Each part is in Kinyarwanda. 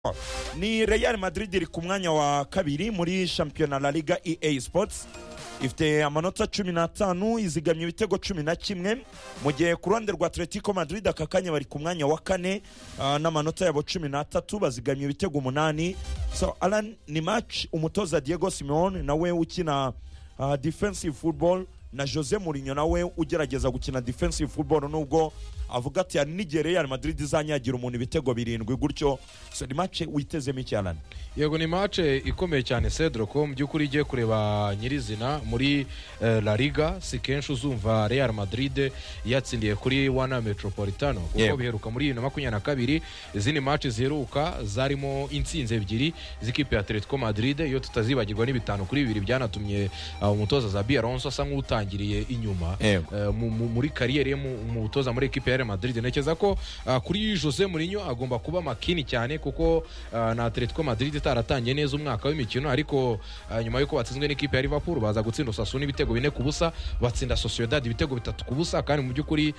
ni Real Madrid iri ku mwanya wa kabiri muri shampiyona La Liga EA Sports ifite amanota 15 izigamye ibitego 11 mu gihe ku ruhande rwa Atletico Madrid aka kanya bari ku mwanya wa kane n'amanota yabo 13 bazigamye ibitego 8. So Alan, ni match umutoza Diego Simeone nawe ukina defensive football na Jose Mourinho nawe ugerageza gukina defensive football nubwo avuga ati nigere Real Madrid izanyagira umuntu ibitego 7 gutyo. So ni match witezemo iki Alan? Yego ni match ikomeye cyane Cedro ko mu byukuri igiye kureba nyirizina muri La Liga si kenshi uzumva Real Madrid yatsindiye kuri Wana Metropolitano kuko biheruka muri 2022 izindi match ziheruka zarimo intsinze ebyiri z'ikipe ya Atletico Madrid iyo tutazibagirwa ni 5-2 byanatumye umutoza Xabi Alonso asa nk'utangiriye inyuma muri kariyeri mu mutoza muri ekipe ya Real Madrid. Nekeza ko kuri Jose Mourinho agomba kuba makini cyane kuko na Atletico Madrid itaratangiye neza umwaka w'imikino ariko nyuma yuko batsinzwe n'ikipe ya Liverpool baza gutsinda Osasuna ibitego 4-0 batsinda Sociedad ibitego 3-0 kandi mu byukuri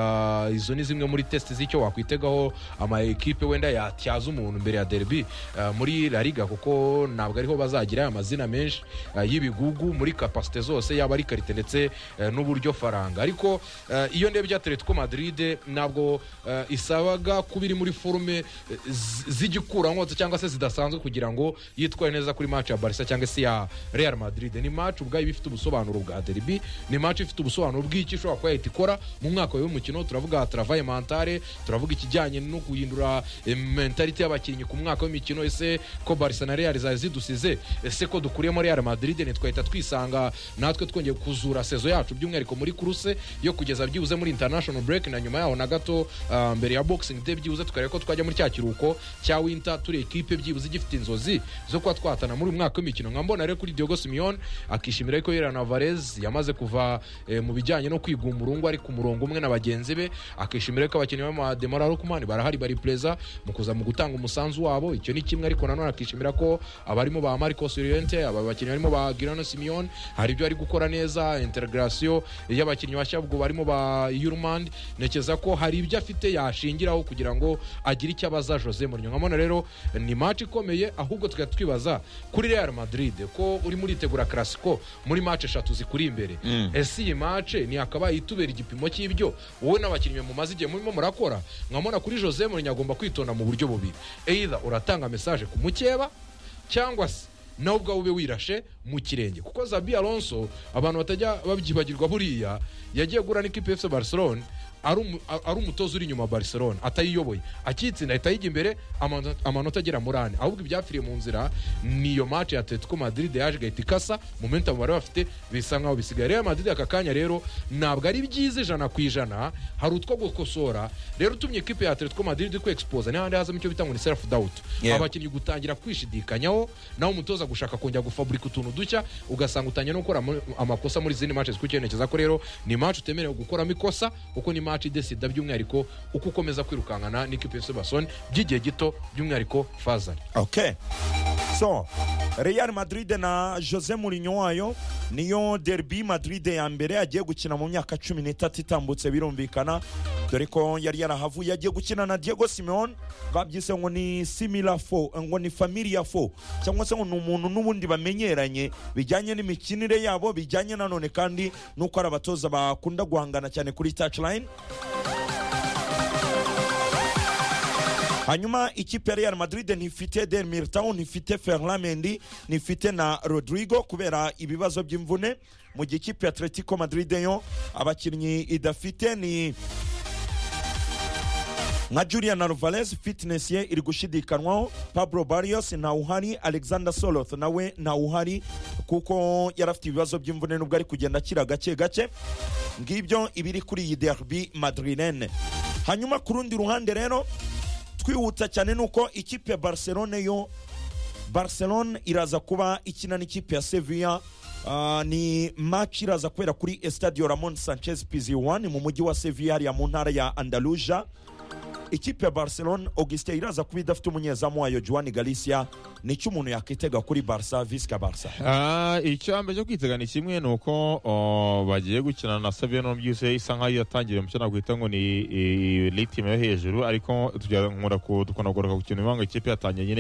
izo ni zimwe muri test z'icyo wakwitegaho ama ekipe wenda yatyaza umuntu imbere ya derby muri La Liga kuko ntabwo ariho bazagira amazina menshi y'ibigugu muri capacité zose yaba ari karite ndetse n'uburyo faranga ariko iyo ndebye Atletico Madrid ntabwo isabaga kubiri muri forume z'igikurango cyangwa se zidasanzwe kugira ngo yitwaye neza kuri match ya Barca cyangwa se ya Real Madrid. Ni match ubwayo bifite ubusobanuro bwa derby, ni match ifite ubusobanuro bw'iki ishobora kuba yitikora mu mwaka w'umukino. Turavuga travail mentale, turavuga ikijyanye no guhindura mentality y'abakinnyi ku mwaka w'imikino. Ese ko Barca na Real zidusize, ese ko dukuriyemo Real Madrid nitwahita twisanga natwe twongeye kuzura sezo yacu by'umwihariko muri kuruse yo kugeza byibuze muri international break na nyuma yaho na gato mbere ya boxing day byibuze tukareka ko twajya muri cya kiruko cya winter turi ekipe byibuze gifite inzozi zo kwa twatana muri mwaka w'imikino. Nkambona rero kuri Diego Simeone akishimira ko Julian Alvarez yamaze kuva mu bijyanye no kwigumurungu ari ku murongo umwe na bagenzi be, akishimira ko abakinnyi ba Demara Lukman barahari bari preza mu kuza mu gutanga umusanzu wabo. Icyo ni kimwe ariko nanone akishimira ko abarimo ba Marcos Llorente aba bakinnyi barimo ba Girano Simeone hari ibyo ari gukora neza, integration y'abakinnyi bashya ubwo barimo ba Yurmand. Nekeza ko hari ibyo afite yashingiraho kugira ngo agire icyo abaza Jose Mourinho. Nkabona rero ni match ikomeye ahubwo twibaza kuri Real Madrid ko uri muri tegura Clasico muri match 3 zikuri imbere. Ese iyi match ni akaba itubera igipimo cy'ibyo wowe n'abakinnyi mu mazi igihe murimo murakora. Nkabona kuri Jose Mourinho agomba kwitonda mu buryo bubiri, either uratanga message ku mukeba cyangwa se nawe ubwawe ube wirashe mu kirenge kuko Xabi Alonso abantu batajya babyibagirwa buriya yagiye gura n'ikipe FC Barcelona ari umutoza uri inyuma Barcelona atayiyoboye akitsinda ahita imbere amanota agera muri 4 ahubwo ibyapfiriye mu nzira niyo match ya Atletico Madrid yaje gahita ikasa momentum bari bafite bisa nkaho bisigaye. Real Madrid aka kanya rero ntabwo ari byiza 100% hari utwo gukosora rero utumye equipe ya Atletico Madrid ko expose n'ahandi hazamo icyo bitanga ni self doubt, abakinnyi gutangira kwishidikanyaho naho umutoza gushaka kongera gufabrika utuntu dushya ugasanga utanye no gukora amakosa muri zindi matches kucyenekeza ko rero ni match utemerewe gukora mikosa kuko ni match idesida by'umwihariko uko ukomeza kwirukankana n'ikipe ya Barcelona by'igihe gito by'umwihariko Fazal. Okay, so Real Madrid na Jose Mourinho wayo niyo derby Madrid ya mbere agiye gukina mu myaka 13 itambutse birumvikana dore ko yari yarahavuye agiye gukina na Diego Simeone babyise ngo ni similar four, ngo ni familia four cyangwa se ngo ni umuntu n'ubundi bamenyeranye bijyanye n'imikinire yabo bijyanye nanone kandi nuko ari abatoza bakunda guhangana cyane kuri touchline. Hanyuma ikipe ya Real Madrid ntifite Del Militao, ntifite Ferland Mendy, ntifite na Rodrigo kubera ibibazo by'imvune, mu gihe ikipe ya Atletico Madrid yo abakinnyi idafite ni nka Julian Alvarez fitness ye iri gushidikanwaho, Pablo Barrios na uhari, Alexander Soloth nawe na uhari kuko yarafite ibibazo by'imvune nubwo ari kugenda akira gake gake. Ngibyo ibiri kuri iyi derby madrilene. Hanyuma ku rundi ruhande rero twihuta cyane nuko ikipe ya Barcelona iraza kuba ikina n'ikipe ya Sevilla. Ni match iraza kubera kuri Estadio Ramon Sanchez Pizjuan mu mujyi wa Sevilla hariya mu ntara ya Andalusia. ikipe ya Barcelona Augustin iraza kuba idafite umunyezamu wayo Juan Galicia, nicyo umuntu yakitega kuri Barca visca Barca. Icyambe cyo kwitega ni kimwe nuko bagiye gukina na Sevilla no byose isa nkaho yatangiye mu cyo nakwita ngo ni litime yo hejuru, ariko tujya nkora ku dukonagora ku kintu banga ikipe yatangiye